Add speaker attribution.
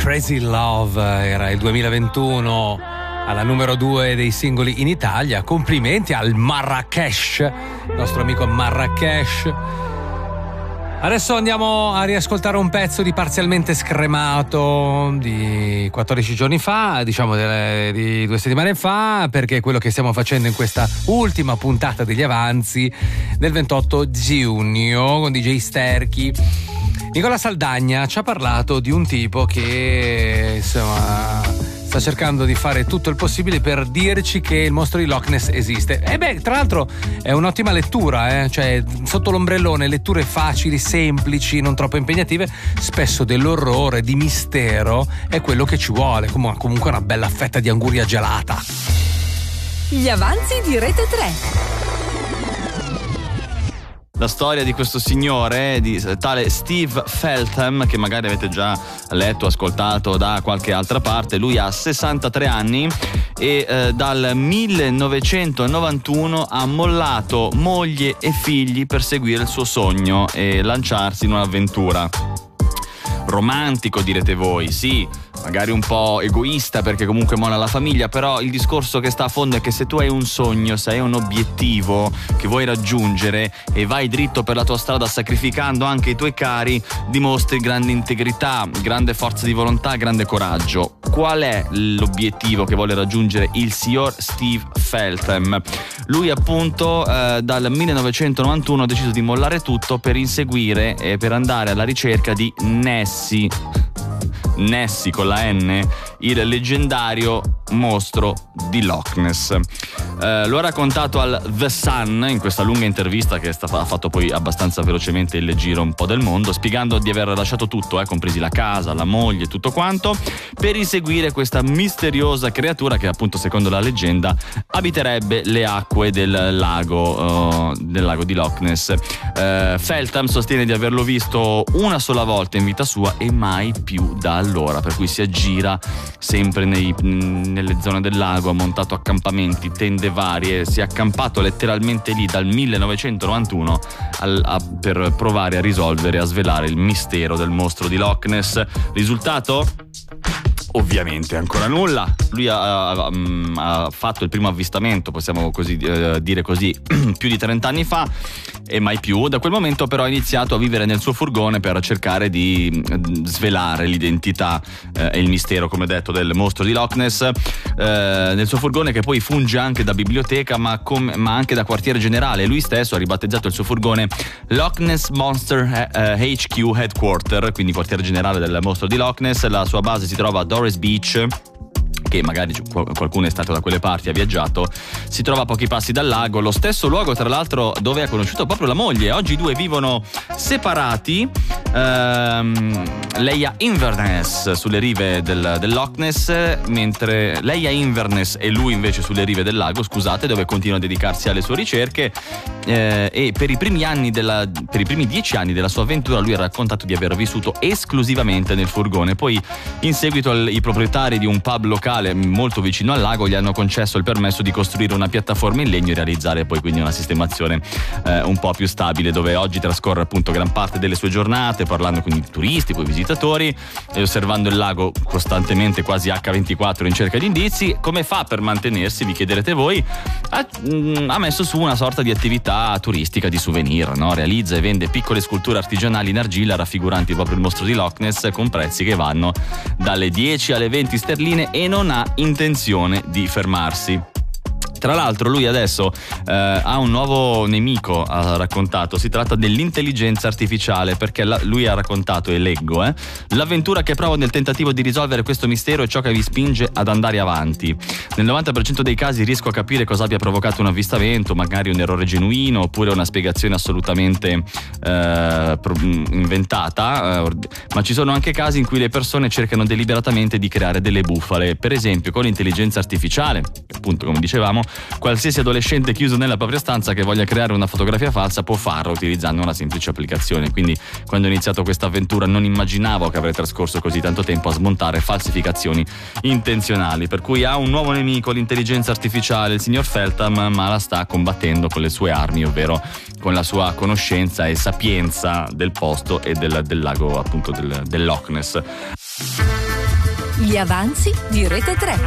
Speaker 1: Crazy Love, era il 2021 alla numero 2 dei singoli in Italia. Complimenti al Marrakesh, il nostro amico Marrakesh. Adesso andiamo a riascoltare un pezzo di Parzialmente Scremato di 14 giorni fa, diciamo di 2 settimane fa, perché è quello che stiamo facendo in questa ultima puntata degli avanzi del 28 giugno con DJ Sterchi. Nicola Saldagna ci ha parlato di un tipo che insomma sta cercando di fare tutto il possibile per dirci che il mostro di Loch Ness esiste. E beh, tra l'altro è un'ottima lettura, cioè sotto l'ombrellone letture facili, semplici, non troppo impegnative. Spesso dell'orrore, di mistero è quello che ci vuole, comunque una bella fetta di anguria gelata.
Speaker 2: Gli avanzi di Rete 3.
Speaker 3: La storia di questo signore, di tale Steve Feltham, che magari avete già letto, ascoltato da qualche altra parte. Lui ha 63 anni e dal 1991 ha mollato moglie e figli per seguire il suo sogno e lanciarsi in un'avventura. Romantico, direte voi, sì, magari un po' egoista perché comunque molla la famiglia, però il discorso che sta a fondo è che se tu hai un sogno, se hai un obiettivo che vuoi raggiungere e vai dritto per la tua strada sacrificando anche i tuoi cari, dimostri grande integrità, grande forza di volontà, grande coraggio. Qual è l'obiettivo che vuole raggiungere il signor Steve Feltham? Lui appunto dal 1991 ha deciso di mollare tutto per inseguire e per andare alla ricerca di Nessie con la N, il leggendario mostro di Loch Ness. Lo ha raccontato al The Sun in questa lunga intervista che ha fatto poi abbastanza velocemente il giro un po' del mondo, spiegando di aver lasciato tutto, compresi la casa, la moglie, tutto quanto, per inseguire questa misteriosa creatura che appunto secondo la leggenda abiterebbe le acque del lago di Loch Ness. Feltham sostiene di averlo visto una sola volta in vita sua e mai più da allora, per cui si aggira sempre nelle zone del lago, ha montato accampamenti, tende varie, si è accampato letteralmente lì dal 1991 per provare a risolvere, a svelare il mistero del mostro di Loch Ness. Risultato? Ovviamente ancora nulla. Lui ha fatto il primo avvistamento, possiamo così dire così, più di 30 anni fa e mai più. Da quel momento però ha iniziato a vivere nel suo furgone per cercare di svelare l'identità e il mistero, come detto, del mostro di Loch Ness, nel suo furgone che poi funge anche da biblioteca ma anche da quartiere generale. Lui stesso ha ribattezzato il suo furgone Loch Ness Monster HQ Headquarter, quindi quartiere generale del mostro di Loch Ness. La sua base si trova a Doris Beach, che magari qualcuno è stato da quelle parti, ha viaggiato, si trova a pochi passi dal lago, lo stesso luogo tra l'altro dove ha conosciuto proprio la moglie. Oggi i due vivono separati, lei a Inverness sulle rive del Loch Ness, mentre lei a Inverness e lui invece sulle rive del lago, scusate, dove continua a dedicarsi alle sue ricerche. E per i primi 10 anni della sua avventura lui ha raccontato di aver vissuto esclusivamente nel furgone. Poi in seguito i proprietari di un pub locale molto vicino al lago gli hanno concesso il permesso di costruire una piattaforma in legno e realizzare poi quindi una sistemazione un po' più stabile, dove oggi trascorre appunto gran parte delle sue giornate parlando con i turisti, con i visitatori e osservando il lago costantemente, quasi H24 in cerca di indizi. Come fa per mantenersi, vi chiederete voi? Ha messo su una sorta di attività turistica di souvenir, no? Realizza e vende piccole sculture artigianali in argilla raffiguranti proprio il mostro di Loch Ness, con prezzi che vanno dalle 10 alle 20 sterline, e non ha intenzione di fermarsi. Tra l'altro lui adesso ha un nuovo nemico, ha raccontato. Si tratta dell'intelligenza artificiale, perché lui ha raccontato, e leggo, l'avventura che provo nel tentativo di risolvere questo mistero è ciò che vi spinge ad andare avanti. Nel 90% dei casi riesco a capire cosa abbia provocato un avvistamento, magari un errore genuino oppure una spiegazione assolutamente inventata, ma ci sono anche casi in cui le persone cercano deliberatamente di creare delle bufale. Per esempio con l'intelligenza artificiale, appunto come dicevamo, qualsiasi adolescente chiuso nella propria stanza che voglia creare una fotografia falsa può farlo utilizzando una semplice applicazione. Quindi quando ho iniziato questa avventura non immaginavo che avrei trascorso così tanto tempo a smontare falsificazioni intenzionali. Per cui ha un nuovo nemico, l'intelligenza artificiale, il signor Feltham, ma la sta combattendo con le sue armi, ovvero con la sua conoscenza e sapienza del posto e del lago, appunto del Loch Ness.
Speaker 2: Gli avanzi di Rete 3.